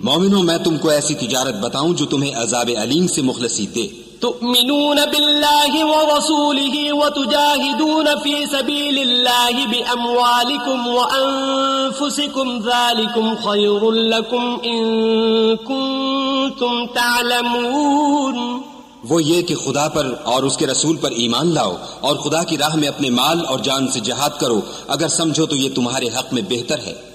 मोमिनो, मैं तुमको ऐसी तिजारत बताऊं जो तुम्हें अज़ाब अलीम से मुखलसी दे। तुमिनून बिल्लाहि व रसूलिहि व तुजाहिदून फी सबीलिल्लाहि बिअमवालिकुम व अनफुसिकुम ज़ालिकुम खैरुल लकुम इन कुंतुम तअलमून। वो ये कि खुदा पर और उसके रसूल पर ईमान लाओ और खुदा की राह में अपने माल और जान से जिहाद करो, अगर समझो तो ये तुम्हारे हक में बेहतर है।